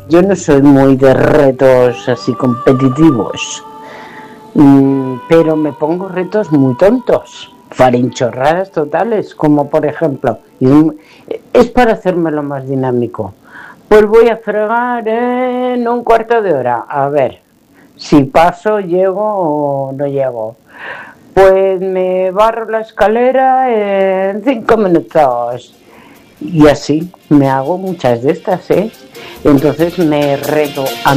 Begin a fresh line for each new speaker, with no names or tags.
yo no soy muy de retos así competitivos, pero me pongo retos muy tontos, farinchorradas totales, como por ejemplo, es para hacérmelo más dinámico. Pues voy a fregar en un cuarto de hora, a ver si paso, llego o no llego. Pues me barro la escalera en 5 minutos. Y así me hago muchas de estas, ¿eh? Entonces me reto a